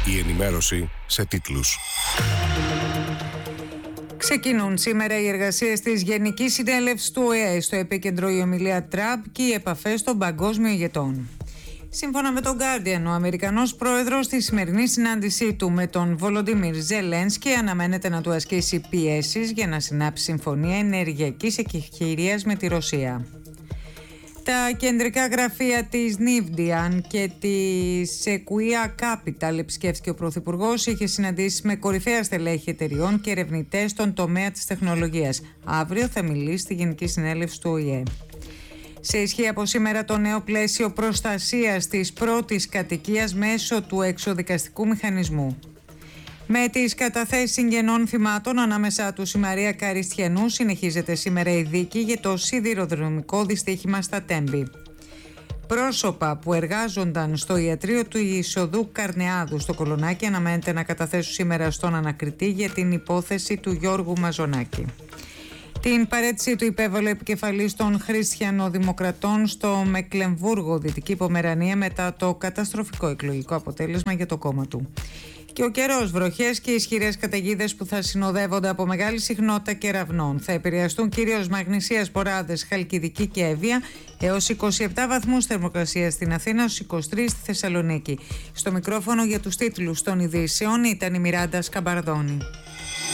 Η ενημέρωση σε τίτλους. Ξεκινούν σήμερα οι εργασίες της Γενικής Συνέλευσης του ΟΗΕ. Στο επίκεντρο η ομιλία Τραμπ και οι επαφές των παγκόσμιων ηγετών. Σύμφωνα με τον Guardian, ο Αμερικανός πρόεδρος στη σημερινή συνάντησή του με τον Βολοντίμιρ Ζελένσκι αναμένεται να του ασκήσει πιέσεις για να συνάψει συμφωνία ενεργειακής εκχειρίας με τη Ρωσία. Τα κεντρικά γραφεία της Νίβντιαν και της Sequoia Capital επισκέφθηκε ο Πρωθυπουργός, είχε συναντήσεις με κορυφαία στελέχη εταιριών και ερευνητές στον τομέα της τεχνολογίας. Αύριο θα μιλήσει στη Γενική Συνέλευση του ΟΗΕ. Σε ισχύ από σήμερα το νέο πλαίσιο προστασίας της πρώτης κατοικίας μέσω του εξοδικαστικού μηχανισμού. Με τις καταθέσεις συγγενών θυμάτων, ανάμεσά τους η Μαρία Καριστιανού, συνεχίζεται σήμερα η δίκη για το σιδηροδρομικό δυστύχημα στα Τέμπη. Πρόσωπα που εργάζονταν στο ιατρείο του Ισοδού Καρνεάδου στο Κολονάκι αναμένεται να καταθέσουν σήμερα στον ανακριτή για την υπόθεση του Γιώργου Μαζονάκη. Την παρέτησή του υπέβαλε ο επικεφαλής των Χριστιανοδημοκρατών στο Μεκλεμβούργο, Δυτική Πομερανία, μετά το καταστροφικό εκλογικό αποτέλεσμα για το κόμμα του. Και ο καιρός, βροχές και ισχυρές καταιγίδες που θα συνοδεύονται από μεγάλη συχνότητα κεραυνών. Θα επηρεαστούν κυρίως Μαγνησίας, Ποράδες, Χαλκιδική και Εύβοια, έως 27 βαθμούς θερμοκρασία στην Αθήνα, στους 23 στη Θεσσαλονίκη. Στο μικρόφωνο για τους τίτλους των ειδήσεων ήταν η Μιράντα Σκαμπαρδόνη.